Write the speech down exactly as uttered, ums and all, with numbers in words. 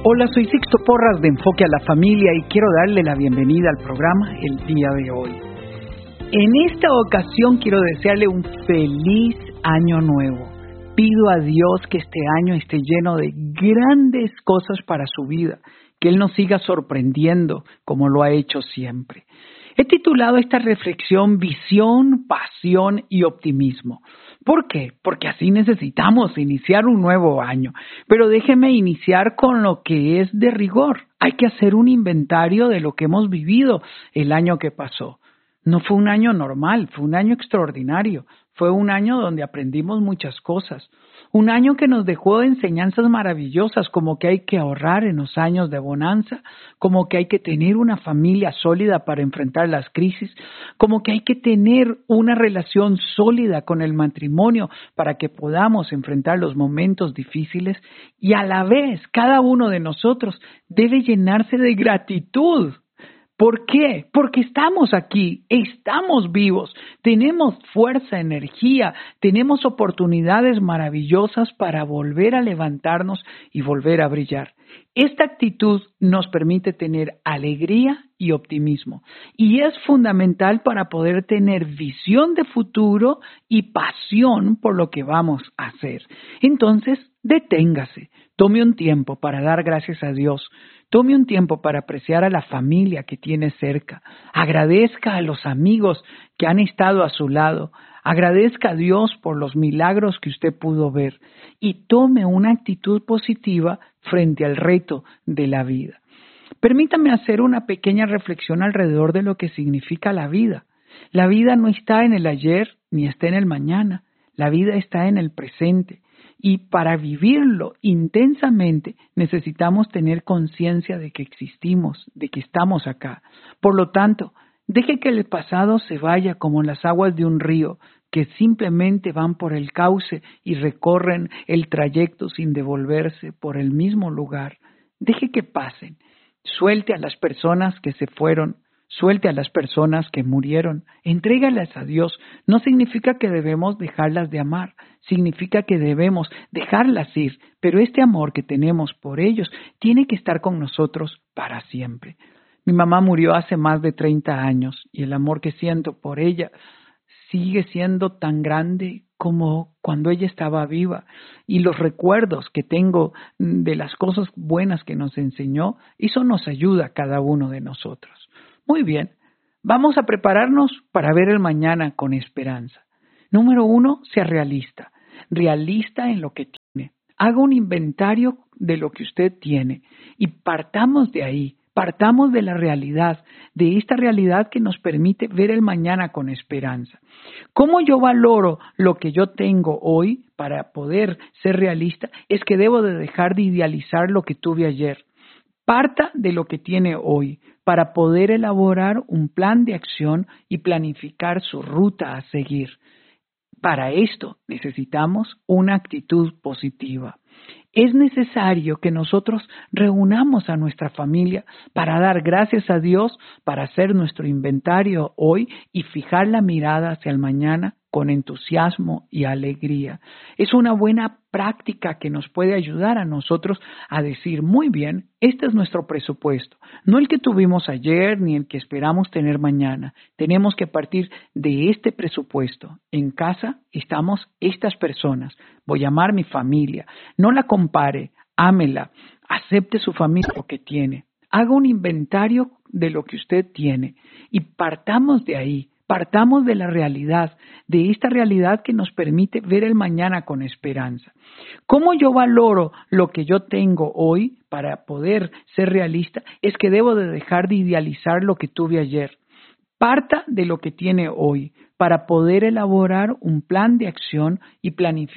Hola, soy Sixto Porras de Enfoque a la Familia y quiero darle la bienvenida al programa el día de hoy. En esta ocasión quiero desearle un feliz año nuevo. Pido a Dios que este año esté lleno de grandes cosas para su vida, que Él nos siga sorprendiendo como lo ha hecho siempre. He titulado esta reflexión Visión, Pasión y Optimismo. ¿Por qué? Porque así necesitamos iniciar un nuevo año. Pero déjeme iniciar con lo que es de rigor. Hay que hacer un inventario de lo que hemos vivido el año que pasó. No fue un año normal, fue un año extraordinario. Fue un año donde aprendimos muchas cosas. Un año que nos dejó enseñanzas maravillosas, como que hay que ahorrar en los años de bonanza, como que hay que tener una familia sólida para enfrentar las crisis, como que hay que tener una relación sólida con el matrimonio para que podamos enfrentar los momentos difíciles, y a la vez cada uno de nosotros debe llenarse de gratitud. ¿Por qué? Porque estamos aquí, estamos vivos, tenemos fuerza, energía, tenemos oportunidades maravillosas para volver a levantarnos y volver a brillar. Esta actitud nos permite tener alegría y optimismo y es fundamental para poder tener visión de futuro y pasión por lo que vamos a hacer. Entonces, deténgase, tome un tiempo para dar gracias a Dios. Tome un tiempo para apreciar a la familia que tiene cerca. Agradezca a los amigos que han estado a su lado. Agradezca a Dios por los milagros que usted pudo ver. Y tome una actitud positiva frente al reto de la vida. Permítame hacer una pequeña reflexión alrededor de lo que significa la vida. La vida no está en el ayer ni está en el mañana. La vida está en el presente. Y para vivirlo intensamente necesitamos tener conciencia de que existimos, de que estamos acá. Por lo tanto, deje que el pasado se vaya como las aguas de un río que simplemente van por el cauce y recorren el trayecto sin devolverse por el mismo lugar. Deje que pasen. Suelte a las personas que se fueron. Suelte a las personas que murieron, entrégalas a Dios. No significa que debemos dejarlas de amar, significa que debemos dejarlas ir, pero este amor que tenemos por ellos tiene que estar con nosotros para siempre. Mi mamá murió hace más de treinta años y el amor que siento por ella sigue siendo tan grande como cuando ella estaba viva, y los recuerdos que tengo de las cosas buenas que nos enseñó, eso nos ayuda a cada uno de nosotros. Muy bien, vamos a prepararnos para ver el mañana con esperanza. Número uno, sea realista. Realista en lo que tiene. Haga un inventario de lo que usted tiene y partamos de ahí, partamos de la realidad, de esta realidad que nos permite ver el mañana con esperanza. ¿Cómo yo valoro lo que yo tengo hoy para poder ser realista? Es que debo de dejar de idealizar lo que tuve ayer. Parta de lo que tiene hoy para poder elaborar un plan de acción y planificar su ruta a seguir. Para esto necesitamos una actitud positiva. Es necesario que nosotros reunamos a nuestra familia para dar gracias a Dios, para hacer nuestro inventario hoy y fijar la mirada hacia el mañana con entusiasmo y alegría. Es una buena práctica que nos puede ayudar a nosotros a decir, muy bien, este es nuestro presupuesto, no el que tuvimos ayer ni el que esperamos tener mañana. Tenemos que partir de este presupuesto. En casa estamos estas personas. Voy a amar mi familia. No la compare, ámela, acepte su familia lo que tiene. Haga un inventario de lo que usted tiene y partamos de ahí. Partamos de la realidad, de esta realidad que nos permite ver el mañana con esperanza. ¿Cómo yo valoro lo que yo tengo hoy para poder ser realista? Es que debo de dejar de idealizar lo que tuve ayer. Parta de lo que tiene hoy para poder elaborar un plan de acción y planificar